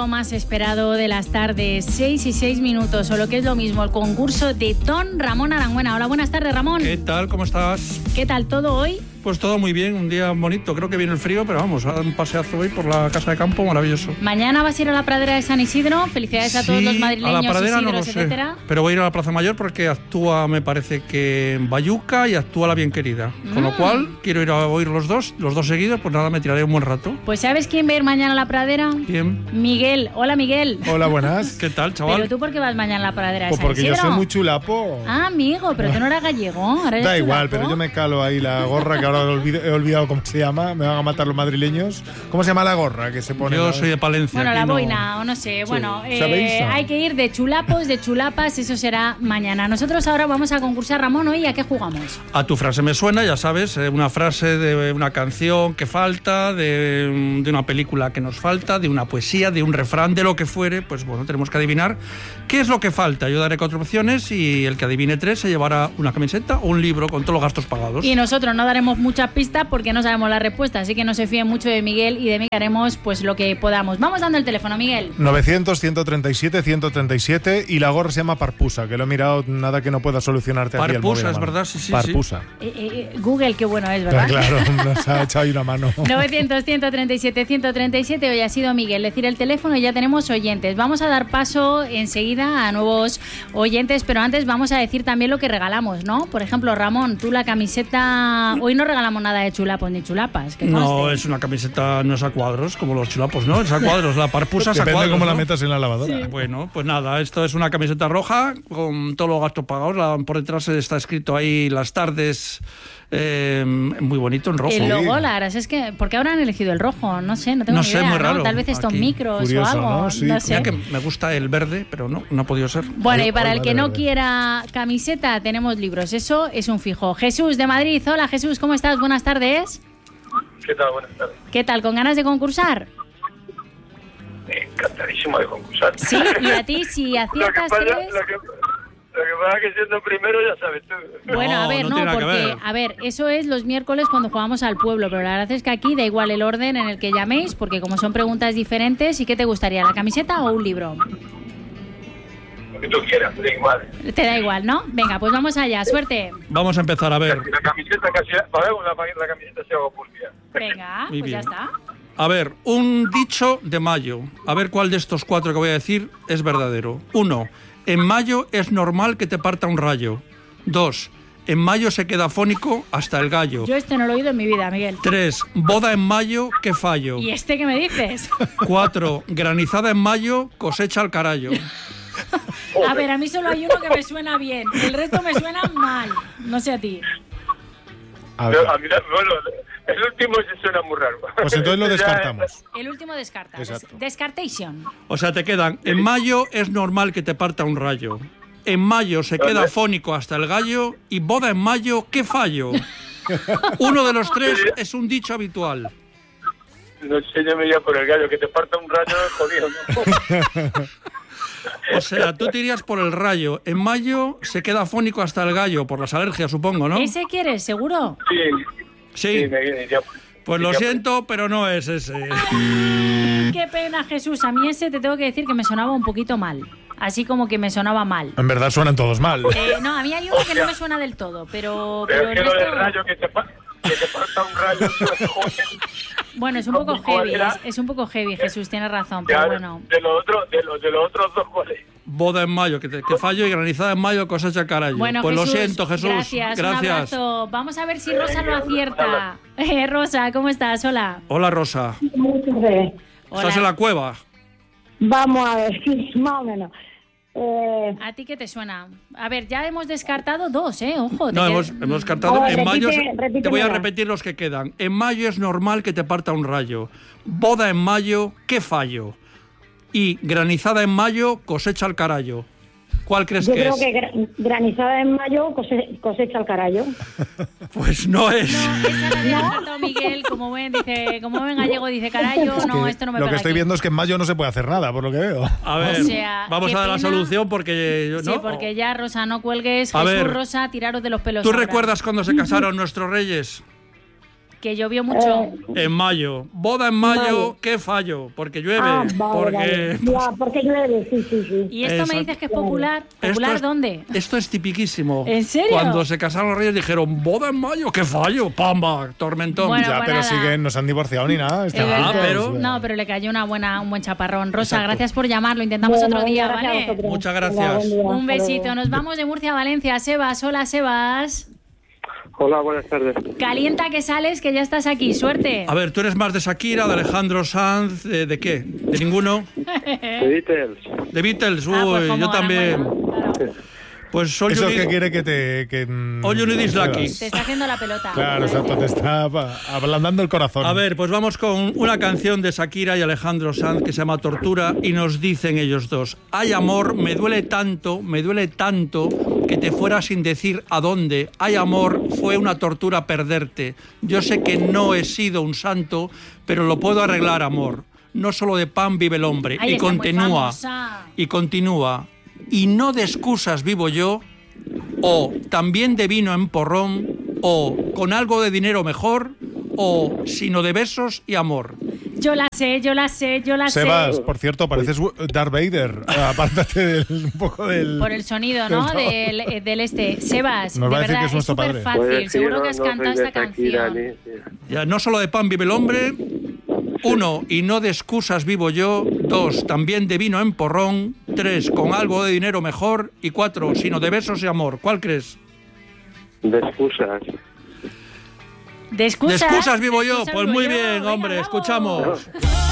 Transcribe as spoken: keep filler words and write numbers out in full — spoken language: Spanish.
momento más esperado de las tardes, seis y seis minutos, o lo que es lo mismo, el concurso de Don Ramón Arangüena. Hola, buenas tardes, Ramón. ¿Qué tal? ¿Cómo estás? ¿Qué tal todo hoy? Pues todo muy bien, un día bonito. Creo que viene el frío, pero vamos, a dar un paseazo hoy por la casa de campo, maravilloso. Mañana vas a ir a la pradera de San Isidro. Felicidades sí, a todos los madrileños, a la pradera Isidros, no lo sé, etcétera. pero voy a ir a la Plaza Mayor porque actúa, me parece que en Bayuca y actúa La Bien Querida. Con mm. lo cual, quiero ir a oír los dos, los dos seguidos, pues nada, me tiraré un buen rato. Pues ¿sabes quién va a ir mañana a la pradera? ¿Quién? Miguel. Hola, Miguel. Hola, buenas. ¿Qué tal, chaval? ¿Pero tú por qué vas mañana a la pradera de pues San porque Isidro? Yo soy muy chulapo. Ah, amigo, pero tú no eras gallego. Ahora eres da igual, chulapo. pero yo me calo ahí la gorra, que ahora he olvidado, he olvidado cómo se llama. Me van a matar los madrileños. ¿Cómo se llama la gorra que se pone? Yo la... soy de Palencia. Bueno, la no... boina, o no sé. Sí. Bueno, eh, hay que ir de chulapos, de chulapas, eso será mañana. Nosotros ahora vamos a concursar, Ramón, hoy, ¿a qué jugamos? A tu frase me suena, ya sabes, una frase de una canción que falta, de, de una película que nos falta, de una poesía, de un refrán, de lo que fuere. Pues bueno, tenemos que adivinar qué es lo que falta. Yo daré cuatro opciones y el que adivine tres se llevará una camiseta o un libro con todos los gastos pagados. Y nosotros no daremos muchas pistas porque no sabemos la respuesta, así que no se fíen mucho de Miguel y de mí, que haremos pues lo que podamos. Vamos dando el teléfono, Miguel. novecientos, ciento treinta y siete, ciento treinta y siete y la gorra se llama Parpusa, que lo he mirado, nada que no pueda solucionarte aquí el móvil. Parpusa, es verdad, sí, sí. Parpusa. Sí. Eh, eh, Google, qué bueno es, ¿verdad? Claro, nos ha echado ahí una mano. novecientos, ciento treinta y siete, ciento treinta y siete, hoy ha sido Miguel decir el teléfono y ya tenemos oyentes. Vamos a dar paso enseguida a nuevos oyentes, pero antes vamos a decir también lo que regalamos, ¿no? Por ejemplo, Ramón, tú la camiseta... Hoy no regalamos nada de chulapos ni chulapas. Que no, es una camiseta, no es a cuadros, como los chulapos, ¿no? Es a cuadros, la Parpusa es a cuadros. Depende cómo ¿no? la metas en la lavadora. Sí. Bueno, pues nada, esto es una camiseta roja con todos los gastos pagados. La, por detrás está escrito ahí las tardes, eh, muy bonito, en rojo. El logo, la verdad es que... ¿Por qué habrán elegido el rojo? No sé, no tengo no ni sé, idea. muy raro. ¿no? Tal vez estos aquí. micros Curioso, o algo. ¿no? Sí, no sé. Ya que me gusta el verde, pero no, no ha podido ser. Bueno, Hoy, y para hoy el que no verde. quiera camiseta, tenemos libros. Eso es un fijo. Jesús, de Madrid. Hola, Jesús, ¿cómo estás? Buenas tardes. ¿Qué tal? Buenas tardes. ¿Qué tal? ¿Con ganas de concursar? Encantadísimo de concursar. Sí, y a ti, si aciertas lo que pasa, tres... Lo que, lo que pasa es que siendo primero ya sabes tú. Bueno, No, a ver, no no, tiene nada que porque, ver. a ver, eso es los miércoles cuando jugamos al pueblo, pero la verdad es que aquí da igual el orden en el que llaméis, porque como son preguntas diferentes, ¿y qué te gustaría, la camiseta o un libro? Lo que tú quieras, da igual. Te da igual, ¿no? Venga, pues vamos allá, suerte. Vamos a empezar a ver. La camiseta casi... Para ver, la, la camiseta se hago pulpía. Venga, Muy pues ya bien. está. A ver, un dicho de mayo. A ver cuál de estos cuatro que voy a decir es verdadero. Uno, en mayo es normal que te parta un rayo. Dos, en mayo se queda afónico hasta el gallo. Yo este no lo he oído en mi vida, Miguel. Tres, boda en mayo, qué fallo. ¿Y este qué me dices? Cuatro, granizada en mayo, cosecha al carallo. A ver, a mí solo hay uno que me suena bien. El resto me suena mal. No sé a ti. A ver, Yo, a mí, bueno, el último se suena muy raro. pues entonces lo Ya, descartamos. El último descarta. Exacto. Descartation. O sea, te quedan, en mayo es normal que te parta un rayo. En mayo se queda afónico hasta el gallo. Y boda en mayo, qué fallo. Uno de los tres es un dicho habitual. No sé, yo me iría por el gallo, que te parta un rayo jodido, ¿no? O sea, tú te irías por el rayo. En mayo se queda afónico hasta el gallo, por las alergias, supongo, ¿no? ¿Ese quieres, seguro? Sí, Sí. sí, me iría por... Pues lo iría por- siento, pero no es ese. Qué pena, Jesús. A mí ese te tengo que decir que me sonaba un poquito mal. Así como que me sonaba mal. En verdad suenan todos mal. Eh, no, a mí hay uno que no me suena del todo, pero, pero Pero el es que lo del resto... rayo, que te, pa- que te parta un rayo, joder. Bueno, es un poco ¿Cuál heavy, era? es, es un poco heavy, Jesús, tienes razón, pero Ya, bueno. de los otros, de los, de los otros dos, ¿cuáles? Boda en mayo, que, te, que fallo, y granizada en mayo, cosecha al carallo. Bueno, pues Jesús, lo siento, Jesús. Gracias, un Gracias. abrazo. Vamos a ver si Rosa lo acierta. Eh, Rosa, ¿cómo estás? Hola. Hola, Rosa. Muchas veces. ¿Estás Hola. en la cueva? Vamos a ver, sí, más o menos. Eh, ¿A ti qué te suena? A ver, ya hemos descartado dos, ¿eh? Ojo. te No, qued- hemos, hemos descartado. A ver, en mayo, repite- te repítemela. voy a repetir los que quedan. En mayo es normal que te parta un rayo. Boda en mayo, qué fallo. Y granizada en mayo, cosecha al carallo. ¿Cuál crees yo que creo es? que gra- granizada en mayo cose- cosecha el carallo. Pues no es. No, esa la había descartado Miguel, como ven, dice, como ven gallego, dice, carayo, Es no, que esto no me lo pega que estoy aquí. viendo es que en mayo no se puede hacer nada, por lo que veo. A ver, O sea, vamos qué a dar la pena. solución porque yo, Sí, ¿no? porque ya, Rosa, no cuelgues. A Jesús, ver, Rosa, tiraros de los pelos ¿Tú ahora. recuerdas cuando se casaron nuestros reyes? Que llovió mucho. Eh, En mayo. Boda en mayo, Mayo. qué fallo. Porque llueve. ah, vale, porque... vale. Ya, porque llueve, sí, sí, sí. ¿Y esto Exacto. me dices que es popular? ¿Popular Esto es- dónde? Esto es tipiquísimo. ¿En serio? Cuando se casaron los reyes dijeron, boda en mayo, qué fallo, pamba, tormentón. Bueno, ya, pues pero nada. siguen, no se han divorciado ni nada. están Es verdad. juntos, pero- o sea. No, pero le cayó una buena, un buen chaparrón. Rosa, Exacto. gracias por llamarlo. Intentamos Bueno, otro día, venga, gracias a ¿vale? vosotros. Muchas Venga, gracias. buen día, Un hasta besito. luego. Nos vamos de Murcia a Valencia. Sebas, hola Sebas. Hola, buenas tardes. Calienta que sales, que ya estás aquí. Suerte. A ver, ¿tú eres más de Shakira, de Alejandro Sanz, de, de qué? ¿De ninguno? The Beatles. De Beatles, uy, Ah, pues como yo la también. buena, claro. Pues soy Eso Yuri- que quiere que te... Que, mm, All you need is lucky. Te está haciendo la pelota. Claro, exacto, te está pa- ablandando el corazón. A ver, pues vamos con una canción de Shakira y Alejandro Sanz que se llama Tortura y nos dicen ellos dos: ay amor, me duele tanto, me duele tanto que te fuera sin decir a dónde. Ay amor, fue una tortura perderte. Yo sé que no he sido un santo, pero lo puedo arreglar, amor. No solo de pan vive el hombre. Ay, y está muy continúa, famosa. y continúa. Y no de excusas vivo yo, o también de vino en porrón, o con algo de dinero mejor, o sino de besos y amor. Yo la sé, yo la sé, yo la Sebas, sé. por cierto, pareces Darth Vader. Apártate del- un poco del... Por el sonido, ¿no? Del, eh, del este. Sebas, Nos va a de decir verdad, que es nuestro súper padre. fácil. Pues sí, Seguro no- que has no cantado soy de esta Shakira, canción. ni- Ya, no solo de pan vive el hombre, uno, y no de excusas vivo yo, dos, también de vino en porrón, tres, con algo de dinero mejor, y cuatro, sino de besos y amor. ¿Cuál crees? De excusas. De excusas. De excusas vivo de yo. excusas Pues vivo muy yo. bien, Venga, hombre, vamos. escuchamos.